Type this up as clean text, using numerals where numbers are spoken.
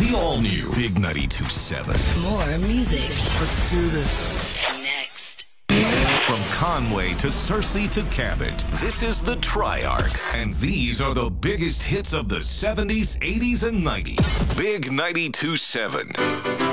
The all-new Big 92.7. More music. Let's do this. Next. From Conway to Searcy to Cabot, this is the Triarch, and these are the biggest hits of the 70s, 80s, and 90s. Big 92.7.